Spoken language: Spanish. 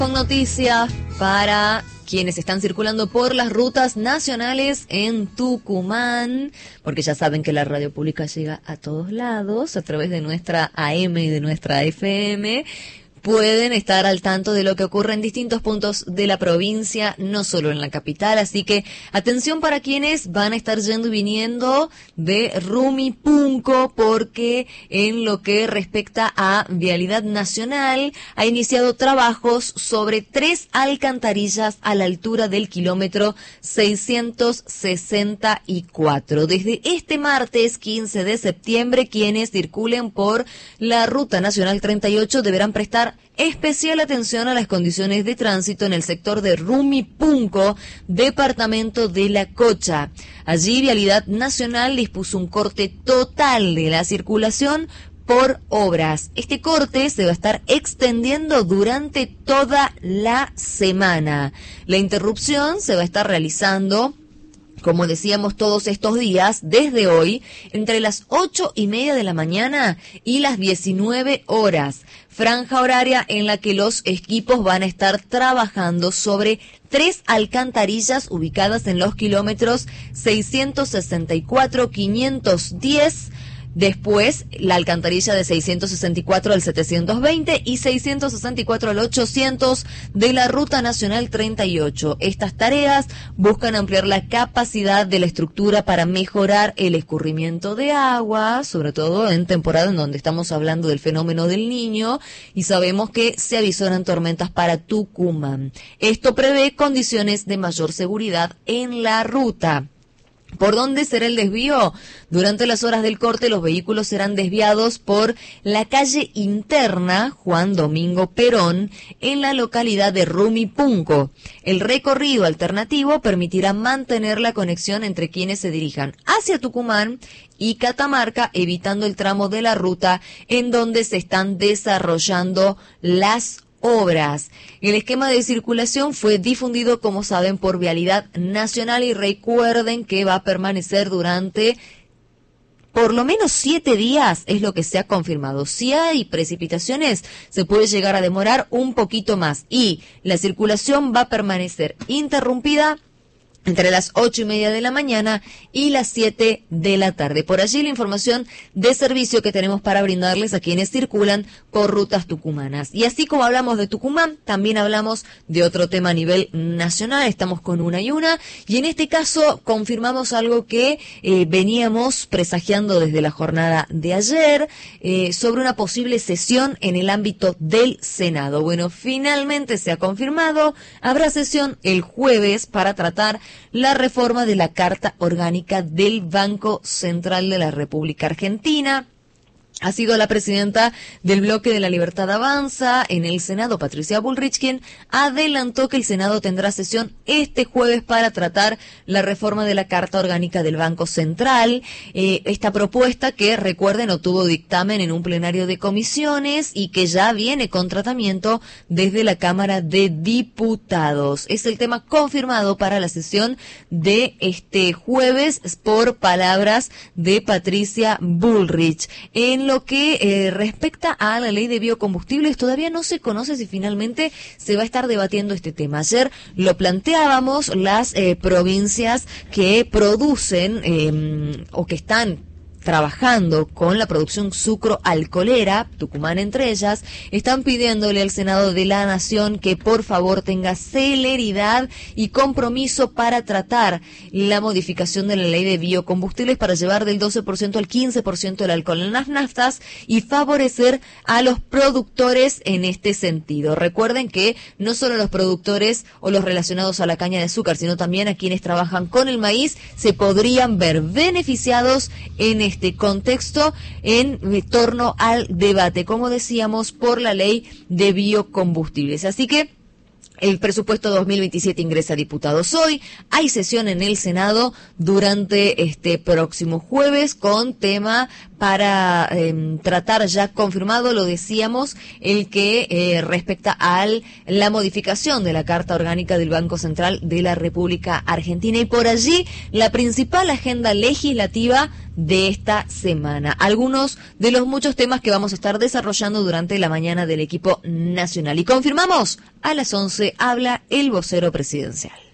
Con noticias para quienes están circulando por las rutas nacionales en Tucumán, porque ya saben que la radio pública llega a todos lados a través de nuestra AM y de nuestra FM. Pueden estar al tanto de lo que ocurre en distintos puntos de la provincia, no solo en la capital, así que atención para quienes van a estar yendo y viniendo de Rumipunco, porque en lo que respecta a Vialidad Nacional ha iniciado trabajos sobre 3 alcantarillas a la altura del kilómetro 664. Desde este martes 15 de septiembre, quienes circulen por la Ruta Nacional 38 deberán prestar especial atención a las condiciones de tránsito en el sector de Rumipunco, departamento de La Cocha. Allí Vialidad Nacional dispuso un corte total de la circulación por obras. Este corte se va a estar extendiendo durante toda la semana. La interrupción se va a estar realizando, como decíamos, todos estos días, desde hoy, entre las 8:30 de la mañana y las 19 horas. Franja horaria en la que los equipos van a estar trabajando sobre 3 alcantarillas ubicadas en los kilómetros 664, 510, después la alcantarilla de 664 al 720 y 664 al 800 de la Ruta Nacional 38. Estas tareas buscan ampliar la capacidad de la estructura para mejorar el escurrimiento de agua, sobre todo en temporada en donde estamos hablando del fenómeno del Niño y sabemos que se avisoran tormentas para Tucumán. Esto prevé condiciones de mayor seguridad en la ruta. ¿Por dónde será el desvío? Durante las horas del corte, los vehículos serán desviados por la calle interna Juan Domingo Perón en la localidad de Rumipunco. El recorrido alternativo permitirá mantener la conexión entre quienes se dirijan hacia Tucumán y Catamarca, evitando el tramo de la ruta en donde se están desarrollando las obras. El esquema de circulación fue difundido, como saben, por Vialidad Nacional y recuerden que va a permanecer durante por lo menos 7 días, es lo que se ha confirmado. Si hay precipitaciones, se puede llegar a demorar un poquito más y la circulación va a permanecer interrumpida entre las 8:30 de la mañana y las 7 de la tarde. Por allí la información de servicio que tenemos para brindarles a quienes circulan por rutas tucumanas. Y así como hablamos de Tucumán, también hablamos de otro tema a nivel nacional. Estamos con una y en este caso confirmamos algo que veníamos presagiando desde la jornada de ayer, sobre una posible sesión en el ámbito del Senado. Bueno, finalmente se ha confirmado, habrá sesión el jueves para tratar la reforma de la Carta Orgánica del Banco Central de la República Argentina. Ha sido la presidenta del Bloque de la Libertad Avanza en el Senado, Patricia Bullrich, quien adelantó que el Senado tendrá sesión este jueves para tratar la reforma de la Carta Orgánica del Banco Central. Esta propuesta que, recuerden, obtuvo dictamen en un plenario de comisiones y que ya viene con tratamiento desde la Cámara de Diputados. Es el tema confirmado para la sesión de este jueves por palabras de Patricia Bullrich. En lo que respecta a la ley de biocombustibles, todavía no se conoce si finalmente se va a estar debatiendo este tema. Ayer lo planteábamos, las provincias que producen o que están trabajando con la producción sucroalcoholera, Tucumán entre ellas, están pidiéndole al Senado de la Nación que por favor tenga celeridad y compromiso para tratar la modificación de la ley de biocombustibles para llevar del 12% al 15% el alcohol en las naftas y favorecer a los productores en este sentido. Recuerden que no solo los productores o los relacionados a la caña de azúcar, sino también a quienes trabajan con el maíz se podrían ver beneficiados en este contexto en torno al debate, como decíamos, por la ley de biocombustibles. Así que El presupuesto 2027 ingresa a diputados hoy. Hay sesión en el Senado durante este próximo jueves con tema para tratar ya confirmado, lo decíamos, el que respecta a la modificación de la Carta Orgánica del Banco Central de la República Argentina. Y por allí la principal agenda legislativa de esta semana. Algunos de los muchos temas que vamos a estar desarrollando durante la mañana del equipo nacional. Y confirmamos, a las 11 habla el vocero presidencial.